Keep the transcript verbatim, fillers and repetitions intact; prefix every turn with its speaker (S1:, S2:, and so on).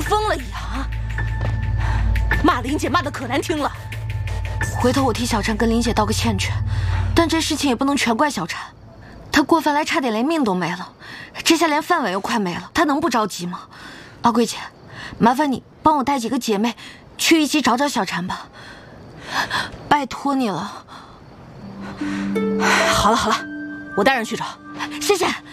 S1: 疯了一样啊！骂林姐骂得可难听了。
S2: 回头我替小婵跟林姐道个歉去，但这事情也不能全怪小婵，她过分来差点连命都没了，这下连饭碗又快没了，她能不着急吗？阿贵姐，麻烦你帮我带几个姐妹去一起找找小婵吧，拜托你了。
S1: 好了好了，我带人去找。
S2: 谢谢。